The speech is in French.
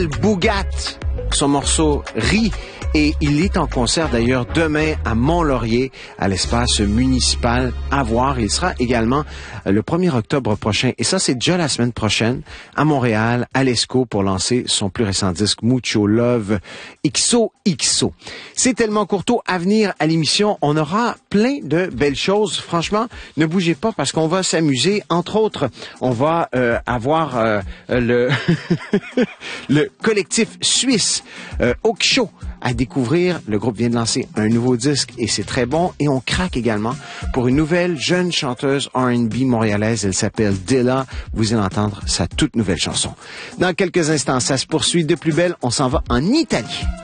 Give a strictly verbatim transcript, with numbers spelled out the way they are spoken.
s'appelle Bougat. Son morceau Rit. Et il est en concert d'ailleurs demain à Mont-Laurier, à l'espace municipal à voir. Il sera également le premier octobre prochain. Et ça, c'est déjà la semaine prochaine à Montréal, à l'Esco, pour lancer son plus récent disque Mucho Love X O X O. C'est tellement Courteau à venir à l'émission. On aura plein de belles choses. Franchement, ne bougez pas parce qu'on va s'amuser. Entre autres, on va euh, avoir euh, le, le collectif suisse euh, Oksho à découvrir. Le groupe vient de lancer un nouveau disque et c'est très bon. Et on craque également pour une nouvelle jeune chanteuse R and B montréalaise. Elle s'appelle Dilla. Vous allez entendre sa toute nouvelle chanson. Dans quelques instants, ça se poursuit de plus belle. On s'en va en Italie.